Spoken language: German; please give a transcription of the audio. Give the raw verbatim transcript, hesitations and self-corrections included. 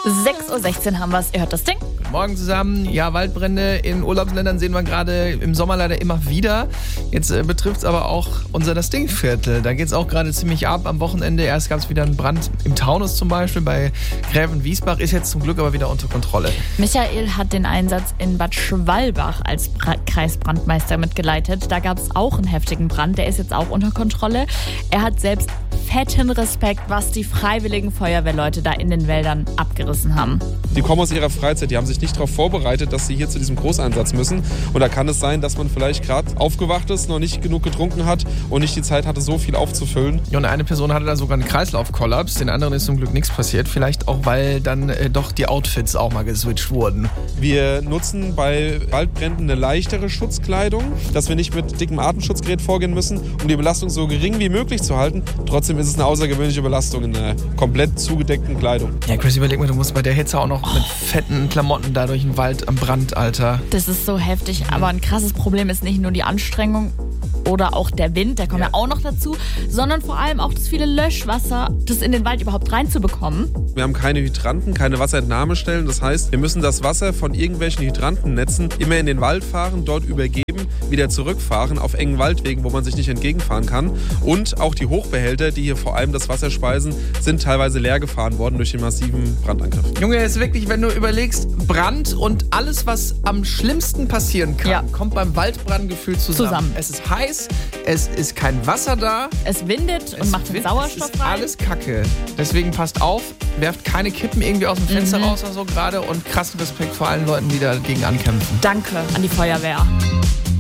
sechs Uhr sechzehn haben wir es. Ihr hört das Ding. Guten Morgen zusammen. Ja, Waldbrände in Urlaubsländern sehen wir gerade im Sommer leider immer wieder. Jetzt äh, betrifft es aber auch unser Das Ding-Viertel. Da geht es auch gerade ziemlich ab am Wochenende. Erst gab es wieder einen Brand im Taunus zum Beispiel. Bei Gräven-Wiesbach ist jetzt zum Glück aber wieder unter Kontrolle. Michael hat den Einsatz in Bad Schwalbach als Bra- Kreisbrandmeister mitgeleitet. Da gab es auch einen heftigen Brand. Der ist jetzt auch unter Kontrolle. Er hat selbst fetten Respekt, was die freiwilligen Feuerwehrleute da in den Wäldern abgerissen haben. Die kommen aus ihrer Freizeit, die haben sich nicht darauf vorbereitet, dass sie hier zu diesem Großeinsatz müssen. Und da kann es sein, dass man vielleicht gerade aufgewacht ist, noch nicht genug getrunken hat und nicht die Zeit hatte, so viel aufzufüllen. Ja, und eine Person hatte da sogar einen Kreislaufkollaps, den anderen ist zum Glück nichts passiert. Vielleicht auch, weil dann äh, doch die Outfits auch mal geswitcht wurden. Wir nutzen bei Waldbränden eine leichtere Schutzkleidung, dass wir nicht mit dickem Atemschutzgerät vorgehen müssen, um die Belastung so gering wie möglich zu halten. Trotzdem ist es eine außergewöhnliche Belastung in einer komplett zugedeckten Kleidung. Ja, Chris, überleg mal, du musst bei der Hitze auch noch oh. mit fetten Klamotten da durch den Wald am Brand, Alter. Das ist so heftig, aber ein krasses Problem ist nicht nur die Anstrengung oder auch der Wind, der kommt ja. ja auch noch dazu, sondern vor allem auch das viele Löschwasser, das in den Wald überhaupt reinzubekommen. Wir haben keine Hydranten, keine Wasserentnahmestellen. Das heißt, wir müssen das Wasser von irgendwelchen Hydrantennetzen immer in den Wald fahren, dort übergeben, wieder zurückfahren auf engen Waldwegen, wo man sich nicht entgegenfahren kann. Und auch die Hochbehälter, die hier vor allem das Wasser speisen, sind teilweise leer gefahren worden durch den massiven Brandangriff. Junge, es ist wirklich, wenn du überlegst, Brand und alles, was am schlimmsten passieren kann, ja. kommt beim Waldbrandgefühl zusammen. zusammen. Es ist heiß, es ist kein Wasser da. Es windet es und macht den Sauerstoff rein. rein. Alles Kacke. Deswegen passt auf, werft keine Kippen irgendwie aus dem Fenster mhm. raus oder so gerade und krassen Respekt vor allen Leuten, die dagegen ankämpfen. Danke an die Feuerwehr.